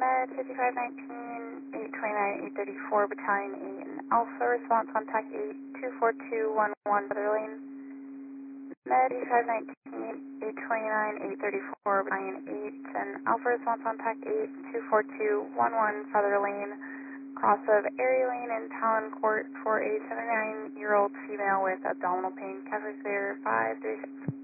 Med 5519, 829, 834, Battalion 8 and Alpha, response on TAC 8, 24211 Feather Lane. Med 5519, 829, 834, Battalion 8 and Alpha, response on TAC 8, 24211 Feather Lane. Cross of Airy Lane and Talon Court for a 79-year-old female with abdominal pain. Catholic there, 536.